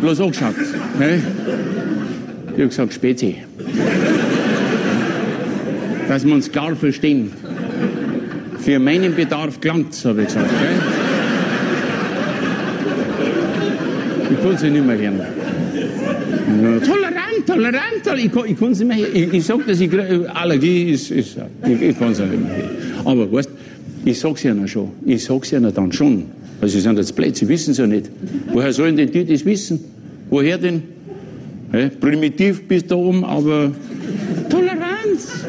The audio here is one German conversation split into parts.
bloß angeschaut. Ne? Ich habe gesagt, Spezi. Dass wir uns klar verstehen. Für meinen Bedarf gelangt's, habe ich gesagt. Gell? Ich kann sie nicht mehr hören. Tolerant. Ich kann sie nicht mehr hören. Ich sage, dass Allergie ist ich kann sie nicht mehr hören. Aber weißt, ich sag's ihnen schon. Ich sag's ihnen dann schon. Also sie sind jetzt blöd, sie wissen es ja nicht. Woher sollen denn die das wissen? Woher denn? Hey, primitiv bis da oben, aber Toleranz.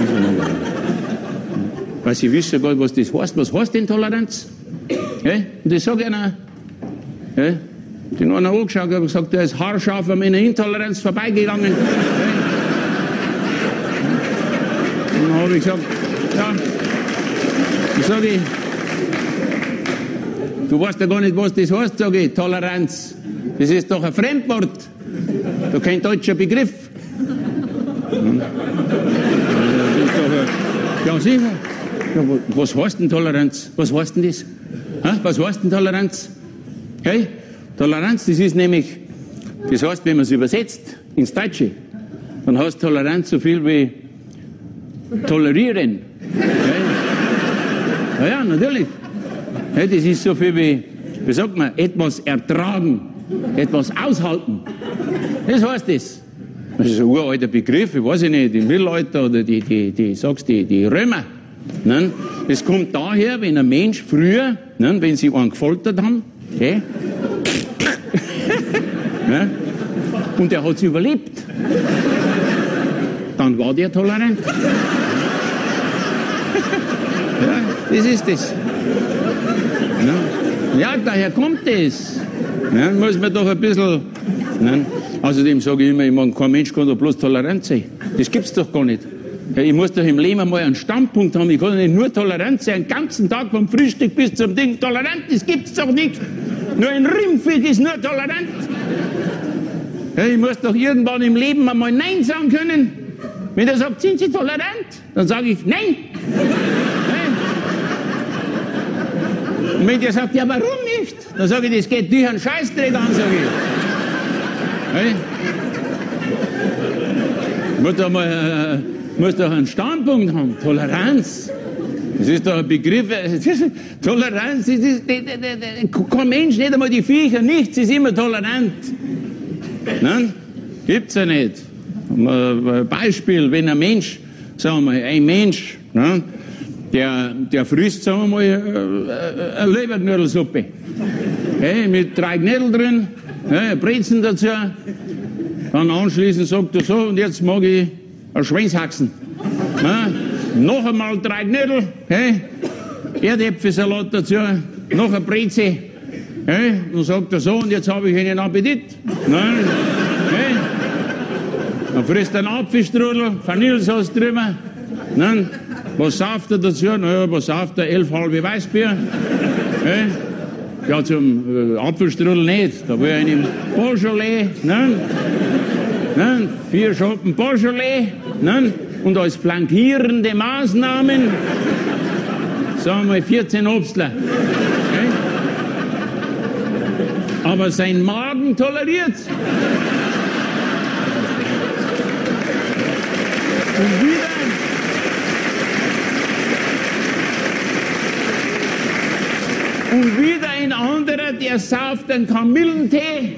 Weil sie wissen gar nicht, was das heißt. Was heißt denn Toleranz? Hey? Und ich sage ihnen, hey? Den einer angeschaut, habe gesagt, der ist haarscharf an meiner Intoleranz vorbeigegangen. Hey? Und dann habe ich gesagt, ja, ich sage, du weißt ja gar nicht, was das heißt, sage ich, Toleranz. Das ist doch ein Fremdwort. Doch kein deutscher Begriff. Ja, sicher. Ja, was heißt denn Toleranz? Was heißt denn das? Ha? Was heißt denn Toleranz? Hey? Toleranz, das ist nämlich, das heißt, wenn man es übersetzt ins Deutsche, dann heißt Toleranz so viel wie tolerieren. Hey? Ja, natürlich. Hey, das ist so viel wie sagt man, etwas ertragen, etwas aushalten. Das heißt das. Das ist ein uralter Begriff, ich weiß nicht, im Mittelalter oder die Römer. Ne? Das kommt daher, wenn ein Mensch früher, ne, wenn sie einen gefoltert haben, okay, ne, und er hat es überlebt, dann war der tolerant. Ja, das ist das. Ja, daher kommt das. Ja, muss man doch ein bisschen. Ne? Außerdem sage ich immer, kein Mensch kann doch bloß tolerant sein. Das gibt's doch gar nicht. Ja, ich muss doch im Leben einmal einen Standpunkt haben. Ich kann nicht nur tolerant sein, den ganzen Tag vom Frühstück bis zum Ding. Tolerant, das gibt's doch nicht. Nur ein Rindviech ist nur tolerant. Ja, ich muss doch irgendwann im Leben einmal Nein sagen können. Wenn er sagt, sind Sie tolerant? Dann sage ich Nein. Und wenn der sagt, ja, warum nicht? Dann sage ich, das geht dich einen Scheißdreck an, sage ich. Hey? Muss doch einen Standpunkt haben. Toleranz. Das ist doch ein Begriff. Toleranz, das ist, kein Mensch, nicht einmal die Viecher, nichts ist immer tolerant. Nein? Gibt's ja nicht. Ein Beispiel, wenn ein Mensch, sagen wir mal, ne, der frisst, sagen wir mal, eine Leberknödelsuppe. Hey, mit 3 Knödel drin, hey, Brezen dazu. Dann anschließend sagt er so, und jetzt mag ich ein Schweinshaxen. Ja, noch einmal 3 Knödel, hey, Erdäpfelsalat dazu, noch ein Breze. Hey, dann sagt er so, und jetzt habe ich einen Appetit. Nein, hey. Dann frisst er einen Apfelstrudel, Vanillesauce drüber. Nein, was sauft er dazu? Naja, was sauft er? 11 halbe Weißbier. Hey. Ja, zum Apfelstrudel nicht. Da will ich einen Beaujolais. Nein. 4 Schoppen Beaujolais. Nein. Und als flankierende Maßnahmen, sagen wir 14 Obstler. Okay? Aber sein Magen toleriert's. Und wieder ein anderer, der sauft einen Kamillentee.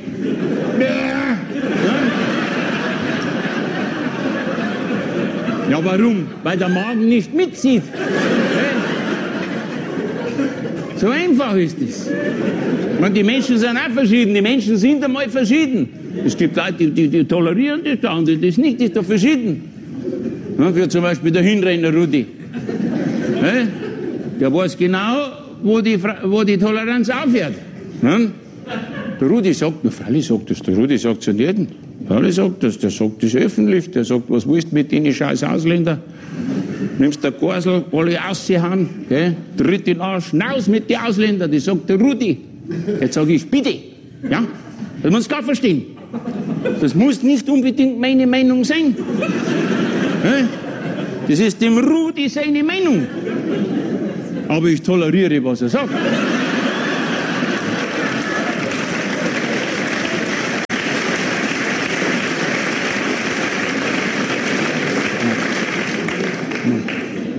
Ja, warum? Weil der Magen nicht mitzieht. So einfach ist es. Die Menschen sind auch verschieden. Die Menschen sind einmal verschieden. Es gibt Leute, die tolerieren das, der andere das nicht. Das ist doch verschieden. Ja, wie zum Beispiel der Hinrenner Rudi. Der weiß genau, wo die Toleranz aufhört. Ja? Der Rudi sagt, na freilich sagt das, der Rudi sagt es an jeden. Freilich sagt das, der sagt das öffentlich, der sagt, was willst du mit den scheiß Ausländern? Nimmst der Gorsel, alle aushauen, tritt in den Arsch, raus mit den Ausländern, das sagt der Rudi. Jetzt sage ich, bitte, ja, das muss gar verstehen. Das muss nicht unbedingt meine Meinung sein. Das ist dem Rudi seine Meinung. Aber ich toleriere, was er sagt.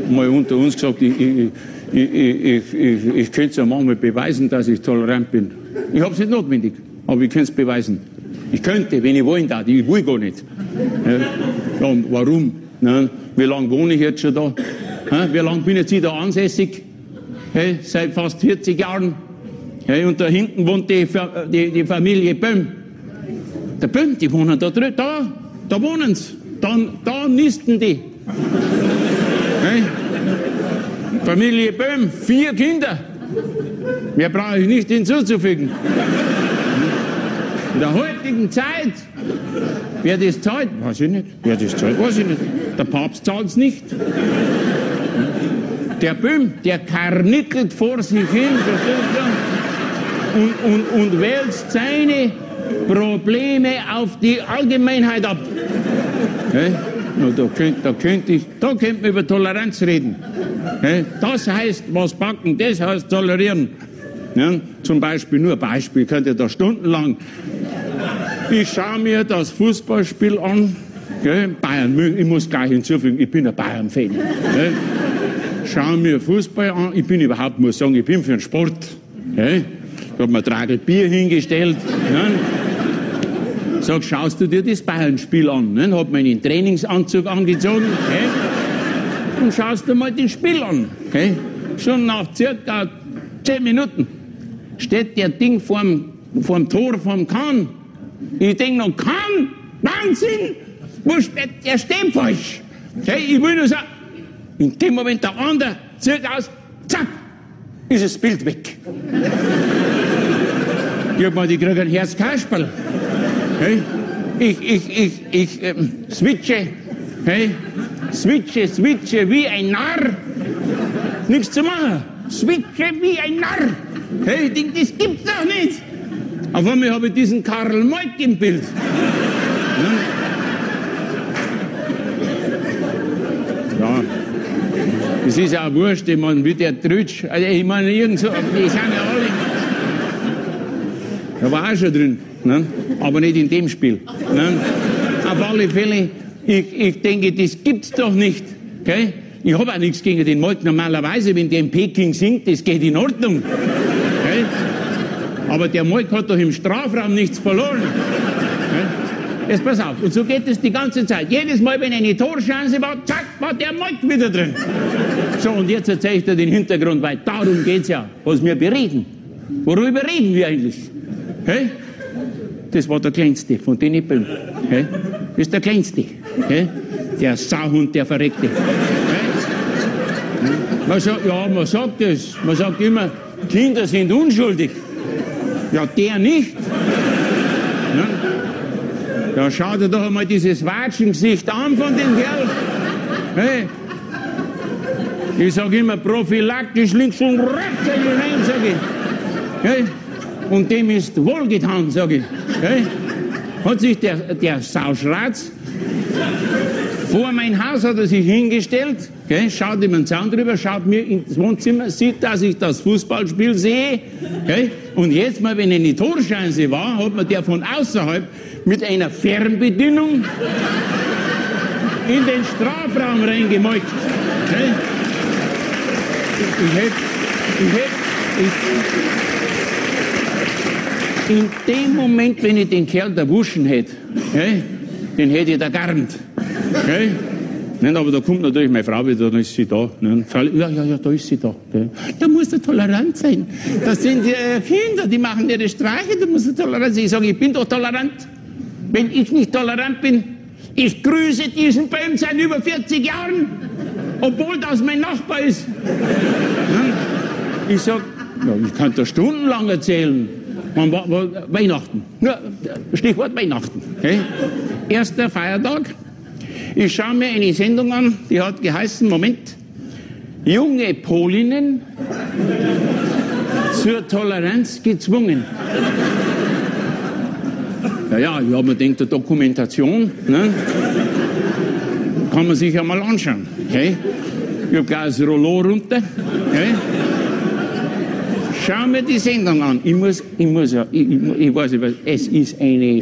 mal unter uns gesagt, ich könnte es ja manchmal beweisen, dass ich tolerant bin. Ich habe es nicht notwendig, aber ich könnte es beweisen. Ich könnte, wenn ich wollen darf. Ich will gar nicht. Ja, warum? Ja, wie lange wohne ich jetzt schon da? Ja, wie lange bin ich jetzt da ansässig? Hey, seit fast 40 Jahren. Hey, und da hinten wohnt die Familie Böhm. Der Böhm, die wohnen da drüben. Da wohnen sie. Da nisten die. Hey. Familie Böhm, 4 Kinder. Mehr brauche ich nicht hinzuzufügen. In der heutigen Zeit, wer das zahlt, weiß ich nicht. Wer das zahlt, weiß ich nicht. Der Papst zahlt es nicht. Der Böhm, der karnickelt vor sich hin und wälzt seine Probleme auf die Allgemeinheit ab. Okay? Da könnte man über Toleranz reden. Okay? Das heißt, was backen, das heißt tolerieren. Ja? Zum Beispiel, nur ein Beispiel, könnt ihr da stundenlang. Ich schaue mir das Fußballspiel an. Okay? Bayern, ich muss gleich hinzufügen, ich bin ein Bayern-Fan. Okay? Schaue mir Fußball an, ich bin überhaupt, muss sagen, ich bin für den Sport. Okay? Ich habe mir Tragel Bier hingestellt. Ja? Sag, schaust du dir das Bayern-Spiel an? Ne? Hab meinen Trainingsanzug angezogen. Okay? Und schaust du mal das Spiel an. Okay? Schon nach circa 10 Minuten steht der Ding vorm Tor vom Kahn. Ich denke noch, Kahn, Wahnsinn! Wo steht, der steht falsch. Okay? Ich will nur sagen, in dem Moment der andere zieht aus, zack, ist das Bild weg. Ich hab mal, die kriegen ein Herzkasperl. Hey, ich switche, hey, switche wie ein Narr. Nichts zu machen. Switche wie ein Narr. Hey, ich denke, das gibt's doch nicht. Auf einmal habe ich diesen Karl Moik im Bild. Ja, das ist ja auch wurscht, ich meine, wie der Trütsch, also ich meine, irgend so, die sind ja alle. Da war auch schon drin. Ne? Aber nicht in dem Spiel. Ne? Auf alle Fälle, ich denke, das gibt's doch nicht. Okay? Ich habe auch nichts gegen den Moik. Normalerweise, wenn der in Peking singt, das geht in Ordnung. Okay? Aber der Moik hat doch im Strafraum nichts verloren. Okay? Jetzt pass auf, und so geht es die ganze Zeit. Jedes Mal, wenn eine Torchance war, zack, war der Moik wieder drin. So, und jetzt erzähle ich dir den Hintergrund, weil darum geht's ja, was wir bereden. Worüber reden wir eigentlich? Okay? Das war der Kleinste von den Böhmen. Okay? Das ist der Kleinste. Okay? Der Sauhund, der Verreckte. Okay? Man sagt das. Man sagt immer, Kinder sind unschuldig. Ja, der nicht. Ja? Ja, schau dir doch einmal dieses Watschengesicht an von dem Kerl. Hey? Ich sage immer, prophylaktisch links und rechts hinein, sage ich. Hey? Und dem ist wohlgetan, sage ich. Okay? Hat sich der Sauschratz vor mein Haus hat er sich hingestellt, okay? Schaut ihm einen Zaun drüber, schaut mir ins Wohnzimmer, sieht, dass ich das Fußballspiel sehe. Okay? Und jetzt mal, wenn eine Torchance war, hat man der von außerhalb mit einer Fernbedienung in den Strafraum reingemolkt. Okay? In dem Moment, wenn ich den Kerl erwuschen hätte, okay, den hätte ich da garnt. Okay? Aber da kommt natürlich meine Frau wieder, dann ist sie da. Ja, da ist sie da. Okay? Da muss er tolerant sein. Das sind Kinder, die machen ihre Streiche, da muss er tolerant sein. Ich sage, ich bin doch tolerant. Wenn ich nicht tolerant bin, ich grüße diesen Böhm seit über 40 Jahren, obwohl das mein Nachbar ist. Ich sage, ja, ich kann da stundenlang erzählen. Weihnachten. Ja, Stichwort Weihnachten. Okay? Erster Feiertag. Ich schaue mir eine Sendung an, die hat geheißen, Moment, junge Polinnen zur Toleranz gezwungen. Ja, ich habe mir gedacht, eine Dokumentation, ne? Kann man sich ja mal anschauen. Okay? Ich habe gleich das Rollo runter. Okay? Schau mir die Sendung an. Ich weiß nicht, es ist eine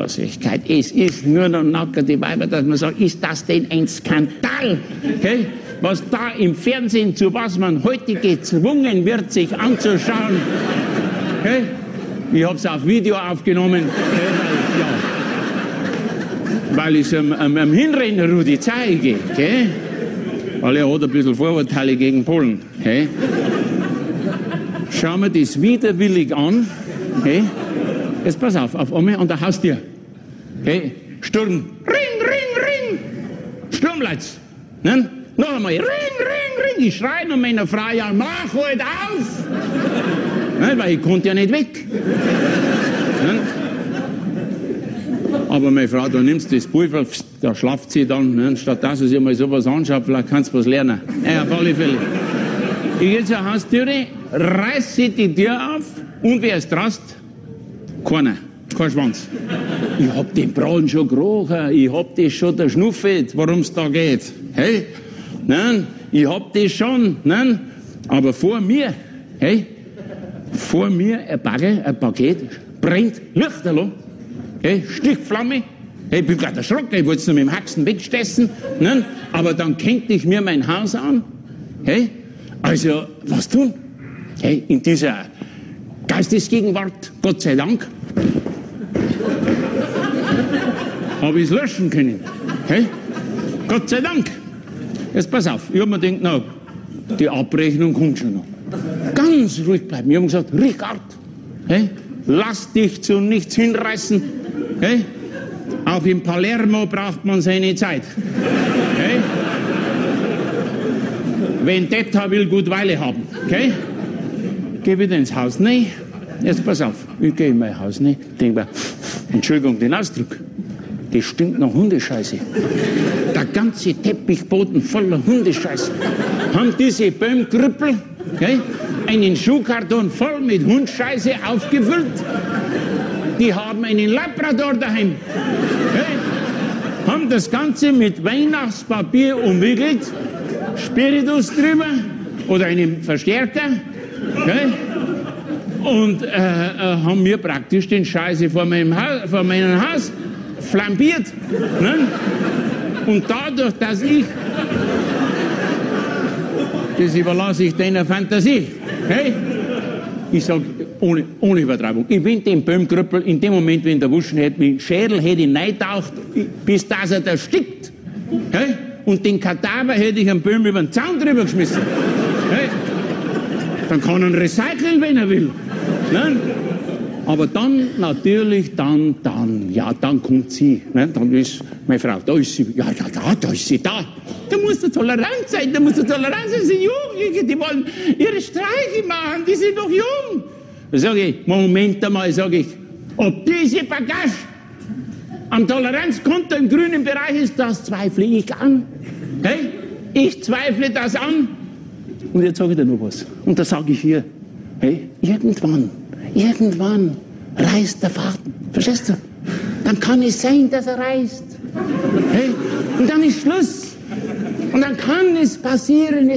Schamlosigkeit. Es ist nur noch nackerte Weiber, dass man sagt, ist das denn ein Skandal? Okay? was da im Fernsehen, zu was man heute gezwungen wird, sich anzuschauen. Okay? Ich habe es auf Video aufgenommen, weil ich es am Hinrenner Rudi zeige. Okay? Weil er hat ein bisschen Vorurteile gegen Polen. Okay? Schauen wir das widerwillig an. Okay? Jetzt pass auf einmal an der Haustür. Okay? Sturm. Ring, ring, ring. Sturmleitz. Ne? Noch einmal. Ring, ring, ring. Ich schreie und meiner Frau, ja, mach halt auf. Ne? Weil ich konnte ja nicht weg. Ne? Aber meine Frau, da nimmst du das Pulver, da schlaft sie dann. Ne? Statt dass sie sich mal sowas anschaut, vielleicht kannst du was lernen. Ja, auf alle Fälle. Ich gehe zur Haustüre, reiße die Tür auf und wer ist drast? Keiner. Kein Schwanz. Ich hab den Braten schon gerochen, ich hab das schon geschnuffelt, worum es da geht. Hey? Nein, ich hab das schon. Nein? Aber vor mir, hey? Vor mir ein Bagel, ein Paket, brennt Lichterloh. Hey? Stichflamme. Hey, ich bin gerade erschrocken, ich wollte es nur mit dem Haxen wegstessen. Nein? Aber dann kennt ich mir mein Haus an. Hey? Also, was tun? Hey, in dieser Geistesgegenwart, Gott sei Dank, habe ich es löschen können. Hey? Gott sei Dank. Jetzt pass auf, ich habe mir gedacht, na, die Abrechnung kommt schon noch. Ganz ruhig bleiben. Ich habe gesagt, Richard, hey, lass dich zu nichts hinreißen. Hey? Auch in Palermo braucht man seine Zeit. Hey? Vendetta will gut Weile haben. Okay? Geh wieder ins Haus. Nee, jetzt pass auf. Ich gehe in mein Haus. Nee, denk mir, Entschuldigung, den Ausdruck. Das stinkt nach Hundescheiße. Der ganze Teppichboden voller Hundescheiße. Haben diese Böhmkrüppel, okay, einen Schuhkarton voll mit Hundscheiße aufgefüllt. Die haben einen Labrador daheim. Okay, haben das Ganze mit Weihnachtspapier umwickelt, Spiritus drüber oder einen Verstärker. Okay, und haben mir praktisch den Scheiße vor meinem Haus flambiert. Ne? Und dadurch, dass das überlasse ich deiner Fantasie. Hey? Ich sage, ohne Übertreibung, ich bin den Böhmkrüppel in dem Moment, wenn der Wuschen hätte, mit dem Schädel hätte ich reintaucht, bis dass er da stickt. Hey? Und den Kadaver hätte ich am Böhm über den Zaun drüber geschmissen. Hey? Dann kann er ihn recyceln, wenn er will. Ne? Aber dann, natürlich, dann kommt sie. Ne? Dann ist meine Frau, da ist sie, da ist sie da. Da musst du tolerant sein, das sind Jugendliche, die wollen ihre Streiche machen, die sind noch jung. Da sage ich, Moment einmal, sage ich, ob diese Bagage am Toleranzkonto im grünen Bereich ist, das zweifle ich an. Hey? Ich zweifle das an. Und jetzt sage ich dir noch was. Und da sage ich hier, hey, irgendwann reißt der Faden. Verstehst du? Dann kann es sein, dass er reißt. Hey? Und dann ist Schluss. Und dann kann es passieren,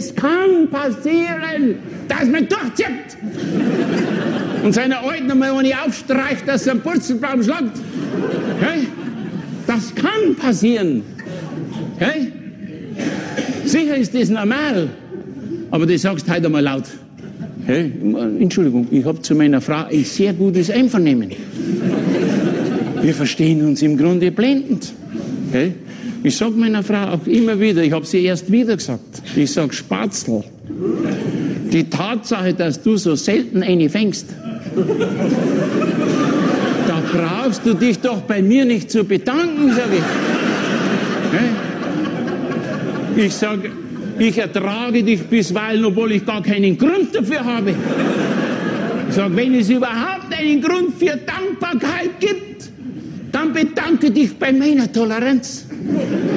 dass man durchzieht. Und seine Alten einmal, wenn ich aufstreicht, dass er einen Purzelbaum schlagt. Hey? Das kann passieren. Hey? Sicher ist das normal. Aber du sagst heute einmal laut. Hey, Entschuldigung, ich habe zu meiner Frau ein sehr gutes Einvernehmen. Wir verstehen uns im Grunde blendend. Hey? Ich sage meiner Frau auch immer wieder, ich habe sie erst wieder gesagt, ich sage, Spatzel, die Tatsache, dass du so selten eine fängst, da brauchst du dich doch bei mir nicht zu bedanken, sage ich. Hey? Ich sage, ich ertrage dich bisweilen, obwohl ich gar keinen Grund dafür habe. Ich sage, wenn es überhaupt einen Grund für Dankbarkeit gibt, dann bedanke dich bei meiner Toleranz.